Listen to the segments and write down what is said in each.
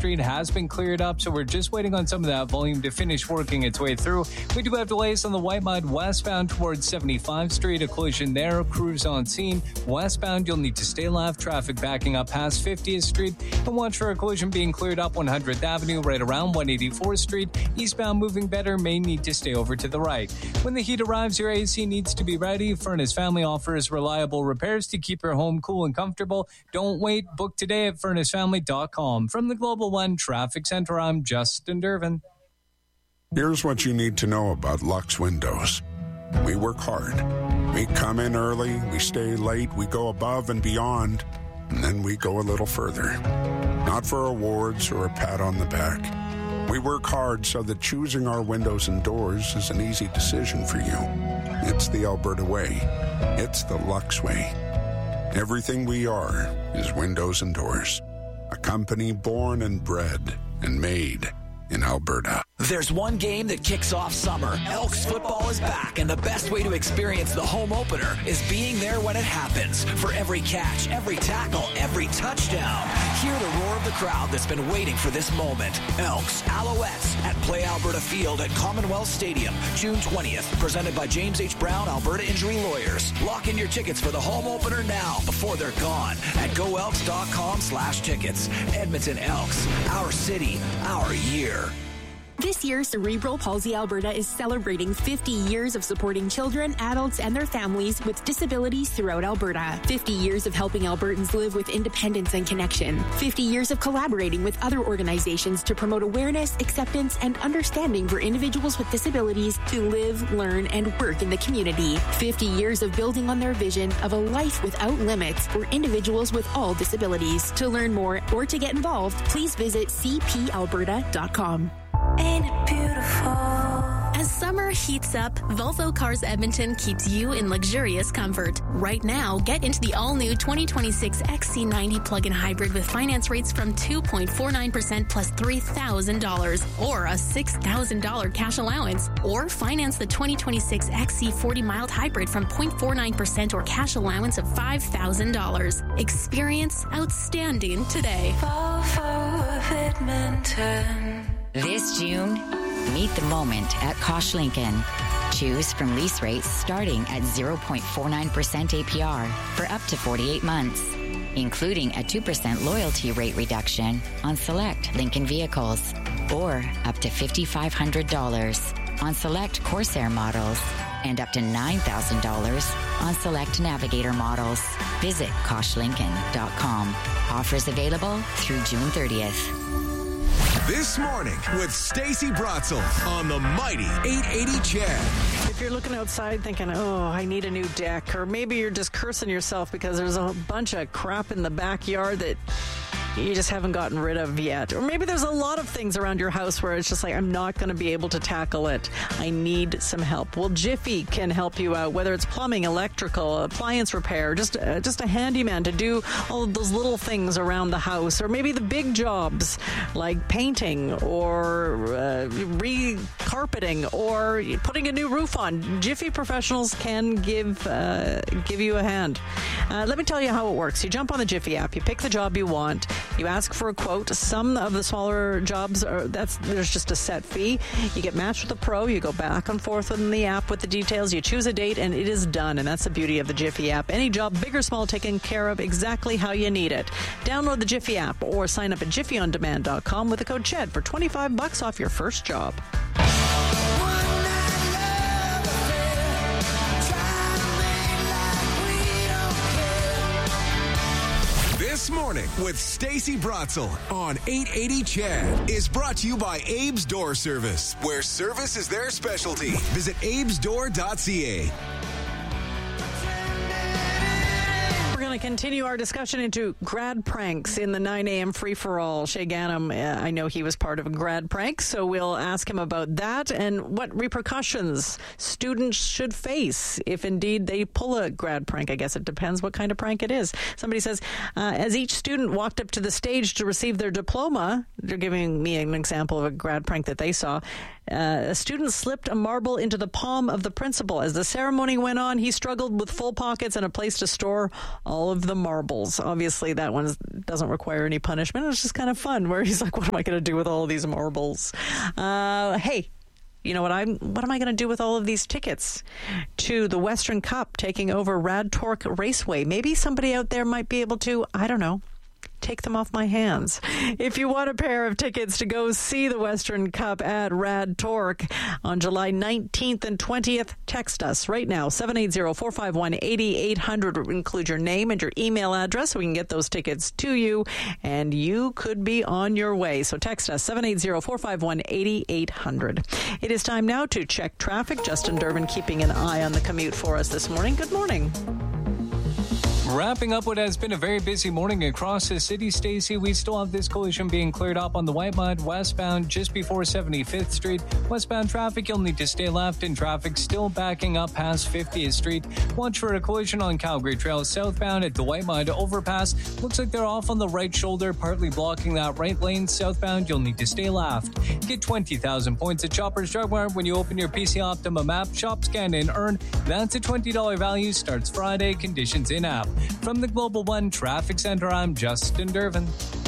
Street has been cleared up, so we're just waiting on some of that volume to finish working its way through. We do have delays on the Whitemud westbound towards 75th Street. A collision there. Crews on scene. Westbound, you'll need to stay left. Traffic backing up past 50th Street. And watch for a collision being cleared up 100th Avenue right around 184th Street. Eastbound moving better. May need to stay over to the right. When the heat arrives, your AC needs to be ready. Furnace Family offers reliable repairs to keep your home cool and comfortable. Don't wait. Book today at furnacefamily.com. From the Global One Traffic Center, I'm Justin Dervin. Here's what you need to know about Lux Windows. We work hard. We come in early, we stay late, we go above and beyond, and then we go a little further. Not for awards or a pat on the back. We work hard so that choosing our windows and doors is an easy decision for you. It's the Alberta way. It's the Lux way. Everything we are is windows and doors. A company born and bred and made in Alberta. There's one game that kicks off summer. Elks football is back, and the best way to experience the home opener is being there when it happens. For every catch, every tackle, every touchdown. Hear the roar of the crowd that's been waiting for this moment. Elks, Alouettes at Play Alberta Field at Commonwealth Stadium, June 20th. Presented by James H. Brown, Alberta Injury Lawyers. Lock in your tickets for the home opener now before they're gone at goelks.com/tickets. Edmonton Elks, our city, our year. This year, Cerebral Palsy Alberta is celebrating 50 years of supporting children, adults, and their families with disabilities throughout Alberta. 50 years of helping Albertans live with independence and connection. 50 years of collaborating with other organizations to promote awareness, acceptance, and understanding for individuals with disabilities to live, learn, and work in the community. 50 years of building on their vision of a life without limits for individuals with all disabilities. To learn more or to get involved, please visit cpalberta.com. Ain't it beautiful? As summer heats up, Volvo Cars Edmonton keeps you in luxurious comfort. Right now, get into the all-new 2026 XC90 plug-in hybrid with finance rates from 2.49% plus $3,000 or a $6,000 cash allowance. Or finance the 2026 XC40 mild hybrid from 0.49% or cash allowance of $5,000. Experience outstanding today. Volvo of Edmonton. This June, meet the moment at Kosh Lincoln. Choose from lease rates starting at 0.49% APR for up to 48 months, including a 2% loyalty rate reduction on select Lincoln vehicles, or up to $5,500 on select Corsair models, and up to $9,000 on select Navigator models. Visit KoshLincoln.com. Offers available through June 30th. This morning with Stacey Bratzel on the mighty 880 CHED. If you're looking outside thinking, oh, I need a new deck, or maybe you're just cursing yourself because there's a bunch of crap in the backyard that you just haven't gotten rid of yet. Or maybe there's a lot of things around your house where it's just like, I'm not going to be able to tackle it. I need some help. Well, Jiffy can help you out, whether it's plumbing, electrical, appliance repair, just a handyman to do all of those little things around the house, or maybe the big jobs like painting or re-carpeting or putting a new roof on. Jiffy professionals can give you a hand. Let me tell you how it works. You jump on the Jiffy app, you pick the job you want, you ask for a quote. Some of the smaller jobs, there's just a set fee. You get matched with a pro. You go back and forth in the app with the details. You choose a date, and it is done. And that's the beauty of the Jiffy app. Any job, big or small, taken care of exactly how you need it. Download the Jiffy app or sign up at jiffyondemand.com with the code CHED for $25 off your first job. This morning with Stacey Bratzel on 880 CHED is brought to you by Abe's Door Service, where service is their specialty. Visit abesdoor.ca. We're going to continue our discussion into grad pranks in the 9 a.m. free-for-all. Shay Gannam, I know he was part of a grad prank, so we'll ask him about that and what repercussions students should face if indeed they pull a grad prank. I guess it depends what kind of prank it is. Somebody says, as each student walked up to the stage to receive their diploma, they're giving me an example of a grad prank that they saw, A student slipped a marble into the palm of the principal. As the ceremony went on, he struggled with full pockets and a place to store all of the marbles. Obviously, that one doesn't require any punishment. It's just kind of fun, where he's like, what am I going to do with all of these marbles? Hey, you know what am I going to do with all of these tickets to the Western Cup taking over Rad Torque Raceway? Maybe somebody out there might be able to, I don't know, take them off my hands. If you want a pair of tickets to go see the Western Cup at Rad Torque on July 19th and 20th, text us right now, 780-451-8800. Include your name and your email address so we can get those tickets to you, and you could be on your way. So text us, 780-451-8800. It is time now to check traffic. Justin Durbin keeping an eye on the commute for us this morning. Good morning. Wrapping up what has been a very busy morning across the city, Stacey, we still have this collision being cleared up on the White Mud westbound just before 75th Street. Westbound traffic, you'll need to stay left, and traffic still backing up past 50th Street. Watch for a collision on Calgary Trail southbound at the White Mud overpass. Looks like they're off on the right shoulder, partly blocking that right lane. Southbound, you'll need to stay left. Get 20,000 points at Shoppers Drug Mart when you open your PC Optimum app. Shop, scan, and earn. That's a $20 value. Starts Friday. Conditions in app. From the Global One Traffic Center, I'm Justin Durbin.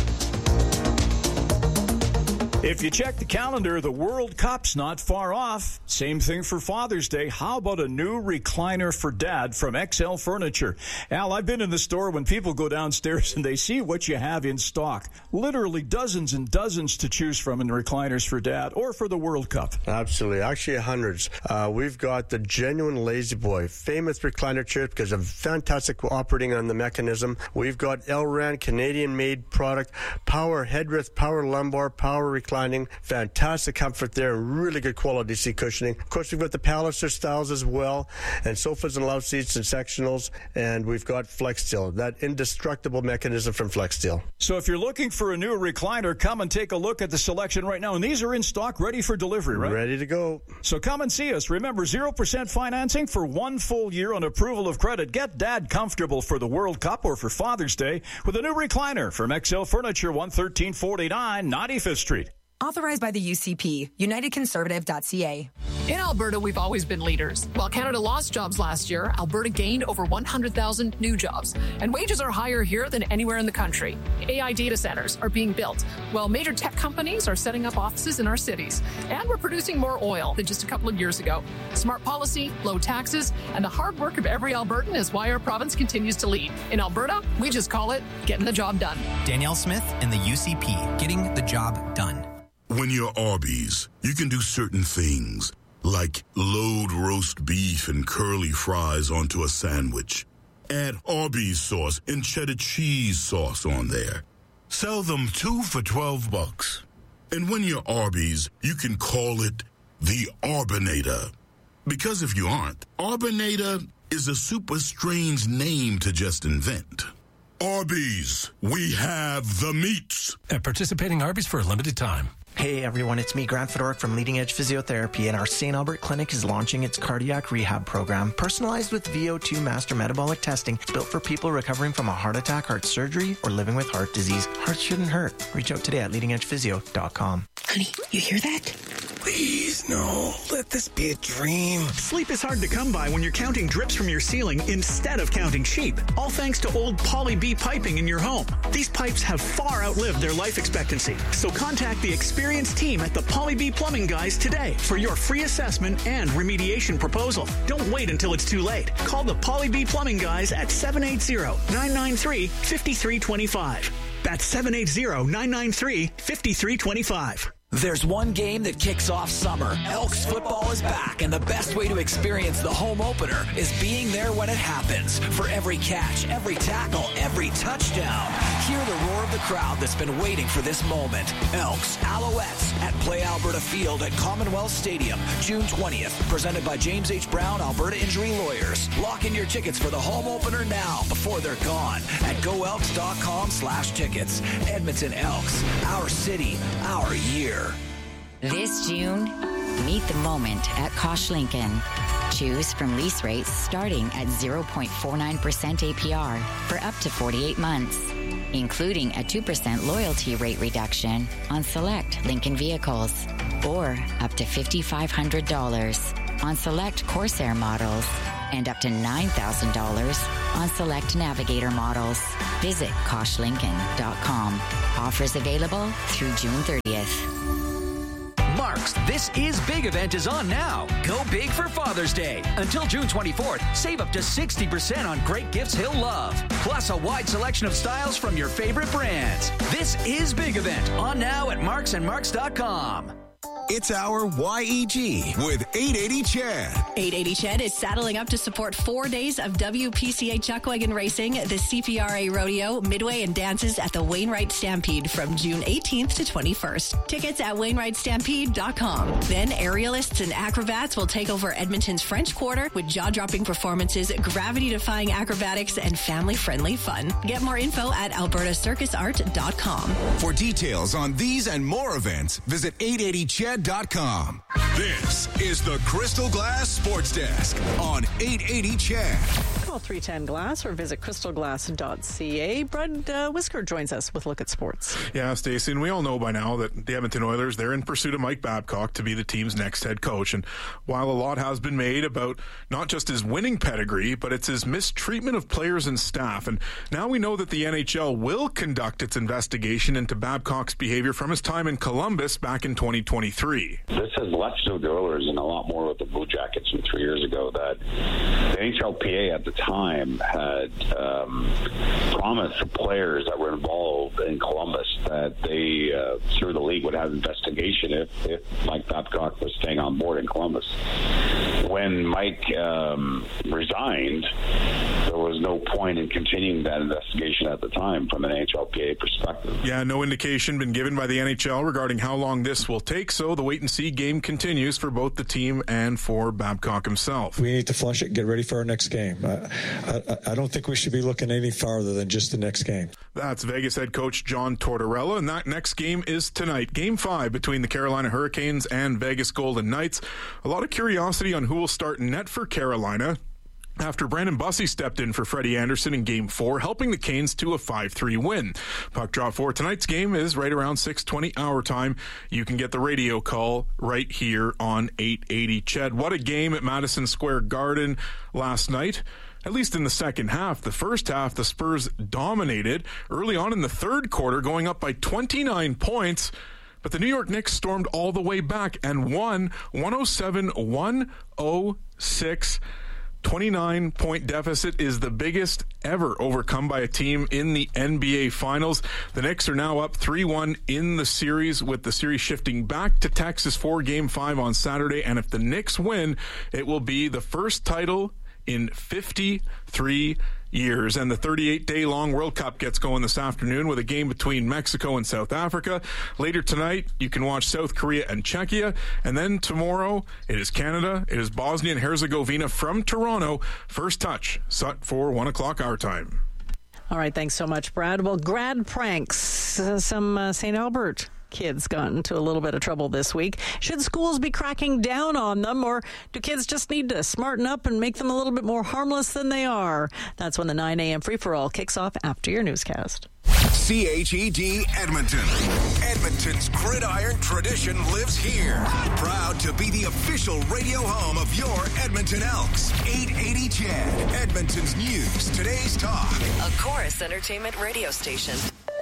If you check the calendar, the World Cup's not far off. Same thing for Father's Day. How about a new recliner for Dad from XL Furniture? Al, I've been in the store when people go downstairs and they see what you have in stock. Literally dozens and dozens to choose from in recliners for Dad or for the World Cup. Absolutely. Actually, hundreds. We've got the genuine Lazy Boy, famous recliner chair because of fantastic operating on the mechanism. We've got Elran, Canadian-made product, power headrest, power lumbar, power recliner. Fantastic comfort there, really good quality seat cushioning. Of course, we've got the Palliser styles as well, and sofas and love seats and sectionals, and we've got FlexSteel, that indestructible mechanism from FlexSteel. So if you're looking for a new recliner, come and take a look at the selection right now, and these are in stock, ready for delivery, right? Ready to go. So come and see us. Remember, 0% financing for 1 full year on approval of credit. Get Dad comfortable for the World Cup or for Father's Day with a new recliner from XL Furniture, 11349 95th Street. Authorized by the UCP, UnitedConservative.ca. In Alberta, we've always been leaders. While Canada lost jobs last year, Alberta gained over 100,000 new jobs. And wages are higher here than anywhere in the country. AI data centers are being built, while major tech companies are setting up offices in our cities. And we're producing more oil than just a couple of years ago. Smart policy, low taxes, and the hard work of every Albertan is why our province continues to lead. In Alberta, we just call it getting the job done. Danielle Smith and the UCP, getting the job done. When you're Arby's, you can do certain things, like load roast beef and curly fries onto a sandwich. Add Arby's sauce and cheddar cheese sauce on there. Sell them 2 for $12. And when you're Arby's, you can call it the Arbinator. Because if you aren't, Arbinator is a super strange name to just invent. Arby's, we have the meats. At participating Arby's for a limited time. Hey everyone, it's me, Grant Fedoruk from Leading Edge Physiotherapy, and our St. Albert Clinic is launching its cardiac rehab program, personalized with VO2 master metabolic testing, built for people recovering from a heart attack, heart surgery, or living with heart disease. Heart shouldn't hurt. Reach out today at leadingedgephysio.com. Honey, you hear that? Please, no. Let this be a dream. Sleep is hard to come by when you're counting drips from your ceiling instead of counting sheep. All thanks to old Poly B piping in your home. These pipes have far outlived their life expectancy. So contact the experienced team at the Poly B Plumbing Guys today for your free assessment and remediation proposal. Don't wait until it's too late. Call the Poly B Plumbing Guys at 780-993-5325. That's 780-993-5325. There's one game that kicks off summer. Elks football is back, and the best way to experience the home opener is being there when it happens. For every catch, every tackle, every touchdown, hear the roar of the crowd that's been waiting for this moment. Elks, Alouettes at Play Alberta Field at Commonwealth Stadium, June 20th. Presented by James H. Brown, Alberta Injury Lawyers. Lock in your tickets for the home opener now before they're gone at goelks.com/tickets. Edmonton Elks, our city, our year. This June, meet the moment at Kosh Lincoln. Choose from lease rates starting at 0.49% APR for up to 48 months, including a 2% loyalty rate reduction on select Lincoln vehicles. or up to $5,500 on select Corsair models and up to $9,000 on select Navigator models. Visit KoshLincoln.com. Offers available through June 30th. Mark's This Is Big event is on now. Go big for Father's Day. Until June 24th, save up to 60% on great gifts he'll love. Plus a wide selection of styles from your favorite brands. This Is Big event on now at marksandmarks.com. It's our YEG with 880 Chad. 880 Chad is saddling up to support 4 days of WPCA Chuckwagon Racing, the CPRA Rodeo, Midway, and dances at the Wainwright Stampede from June 18th to 21st. Tickets at WainwrightStampede.com. Then aerialists and acrobats will take over Edmonton's French Quarter with jaw-dropping performances, gravity-defying acrobatics, and family-friendly fun. Get more info at albertacircusart.com. For details on these and more events, visit 880ched.com. This is the Crystal Glass Sports Desk on 880 Chad. Call 310 Glass or visit crystalglass.ca. Brad Whisker joins us with a look at sports. Yeah, Stacey, and we all know by now that the Edmonton Oilers, they're in pursuit of Mike Babcock to be the team's next head coach. And while a lot has been made about not just his winning pedigree, but it's his mistreatment of players and staff. And now we know that the NHL will conduct its investigation into Babcock's behavior from his time in Columbus back in 2023. This has less to do with the Oilers and a lot more with the Blue Jackets from 3 years ago. That the NHLPA at the time had promised the players that were involved in Columbus that they, through the league, would have an investigation if Mike Babcock was staying on board in Columbus. When Mike resigned, there was no point in continuing that investigation at the time from an NHLPA perspective. Yeah, no indication been given by the NHL regarding how long this will take, so the wait-and-see game continues for both the team and for Babcock himself. We need to flush it and get ready for our next game. I don't think we should be looking any farther than just the next game. That's Vegas head coach John Tortorella, and that next game is tonight. Game 5 between the Carolina Hurricanes and Vegas Golden Knights. A lot of curiosity on who will start net for Carolina after Brandon Bussey stepped in for Freddie Anderson in Game 4, helping the Canes to a 5-3 win. Puck drop for tonight's game is right around 6:20 our time. You can get the radio call right here on 880 Ched. What a game at Madison Square Garden last night. At least in the second half. The first half, the Spurs dominated early on in the third quarter, going up by 29 points. But the New York Knicks stormed all the way back and won 107-106. 29-point deficit is the biggest ever overcome by a team in the NBA Finals. The Knicks are now up 3-1 in the series, with the series shifting back to Texas for Game 5 on Saturday. And if the Knicks win, it will be the first title in 53 years. And the 38-day-long World Cup gets going this afternoon with a game between Mexico and South Africa. Later tonight, you can watch South Korea and Czechia. And then tomorrow, it is Canada. It is Bosnia and Herzegovina from Toronto. First touch, set for 1 o'clock our time. All right, thanks so much, Brad. Well, grad pranks. Some St. Albert kids got into a little bit of trouble this week. Should schools be cracking down on them, or do kids just need to smarten up and make them a little bit more harmless than they are? That's when the 9 a.m. free-for-all kicks off after your newscast. CHED Edmonton. Edmonton's gridiron tradition lives here. Proud to be the official radio home of your Edmonton Elks. 880 Chad, Edmonton's news, today's talk. A Chorus Entertainment radio station.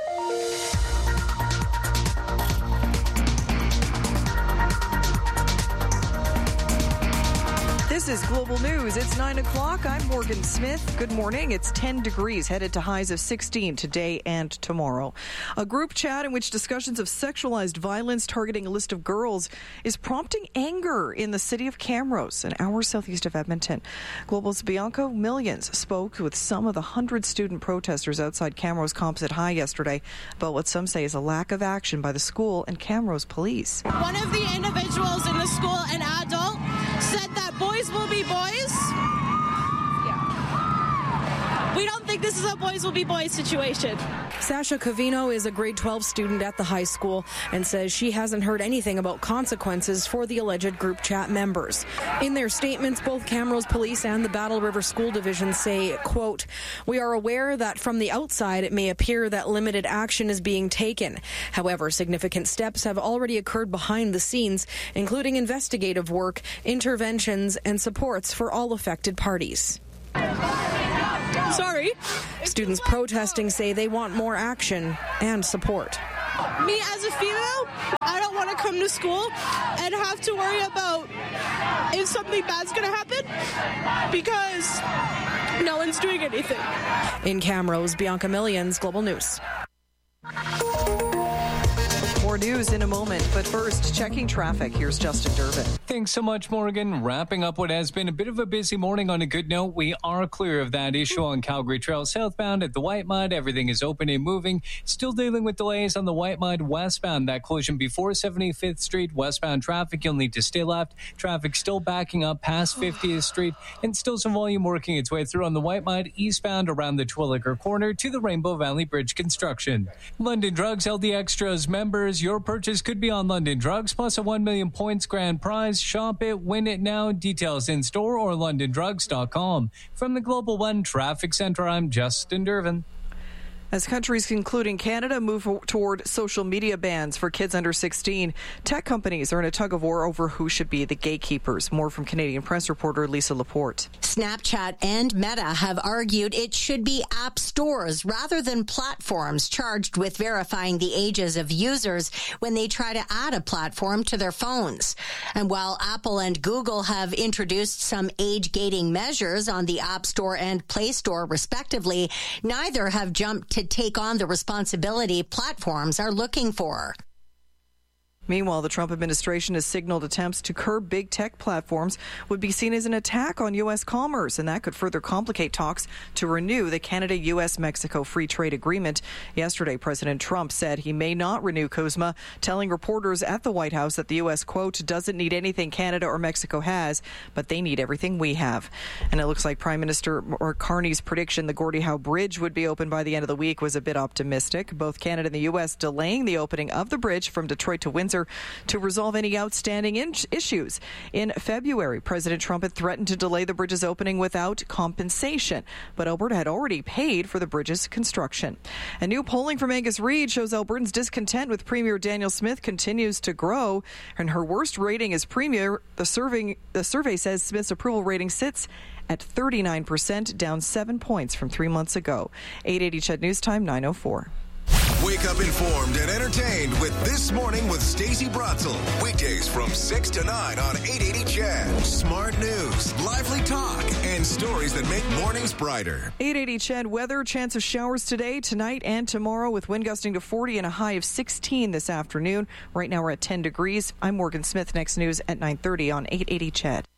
This is Global News. It's 9 o'clock. I'm Morgan Smith. Good morning. It's 10 degrees, headed to highs of 16 today and tomorrow. A group chat in which discussions of sexualized violence targeting a list of girls is prompting anger in the city of Camrose, an hour southeast of Edmonton. Global's Bianca Millions spoke with some of the 100 student protesters outside Camrose Composite High yesterday about what some say is a lack of action by the school and Camrose police. One of the individuals in the school, an adult, said that boys will be boys. we don't think this is a boys will be boys situation. Sasha Covino is a grade 12 student at the high school and says she hasn't heard anything about consequences for the alleged group chat members. In their statements, both Camrose Police and the Battle River School Division say, quote, "We are aware that from the outside it may appear that limited action is being taken. However, significant steps have already occurred behind the scenes, including investigative work, interventions, and supports for all affected parties." Sorry. Students protesting say they want more action and support. Me as a female, I don't want to come to school and have to worry about if something bad's going to happen because no one's doing anything. In Camrose, Bianca Millions, Global News. More news in a moment, but first, checking traffic. Here's Justin Durbin. Thanks so much, Morgan. Wrapping up what has been a bit of a busy morning on a good note, we are clear of that issue on Calgary Trail southbound at the White Mud. Everything is open and moving. Still dealing with delays on the White Mud westbound. That collision before 75th Street. Westbound traffic, you'll need to stay left. Traffic still backing up past 50th Street, and still some volume working its way through on the White Mud eastbound around the Twilliger Corner to the Rainbow Valley Bridge construction. London Drugs, LD Extras members, your purchase could be on London Drugs, plus a 1 million points grand prize. Shop it, win it now. Details in store or londondrugs.com. From the Global One Traffic Center, I'm Justin Durbin. As countries including Canada move toward social media bans for kids under 16, tech companies are in a tug-of-war over who should be the gatekeepers. More from Canadian Press reporter Lisa Laporte. Snapchat and Meta have argued it should be app stores rather than platforms charged with verifying the ages of users when they try to add a platform to their phones. And while Apple and Google have introduced some age-gating measures on the App Store and Play Store, respectively, neither have jumped to take on the responsibility platforms are looking for. Meanwhile, the Trump administration has signaled attempts to curb big tech platforms would be seen as an attack on U.S. commerce, and that could further complicate talks to renew the Canada-U.S.-Mexico Free Trade Agreement. Yesterday, President Trump said he may not renew CUSMA, telling reporters at the White House that the U.S., quote, doesn't need anything Canada or Mexico has, but they need everything we have. And it looks like Prime Minister Mark Carney's prediction the Gordie Howe Bridge would be open by the end of the week was a bit optimistic. Both Canada and the U.S. delaying the opening of the bridge from Detroit to Windsor to resolve any outstanding issues. In February, President Trump had threatened to delay the bridge's opening without compensation, but Alberta had already paid for the bridge's construction. And new polling from Angus Reid shows Albertans' discontent with Premier Danielle Smith continues to grow, and her worst rating as Premier, the survey says Smith's approval rating sits at 39%, down 7 points from 3 months ago. 880 CHED News Time, 9:04. Wake up informed and entertained with This Morning with Stacey Bratzel. Weekdays from 6 to 9 on 880 CHED. Smart news, lively talk, and stories that make mornings brighter. 880 CHED weather, chance of showers today, tonight, and tomorrow with wind gusting to 40 and a high of 16 this afternoon. Right now we're at 10 degrees. I'm Morgan Smith. Next news at 9:30 on 880 CHED.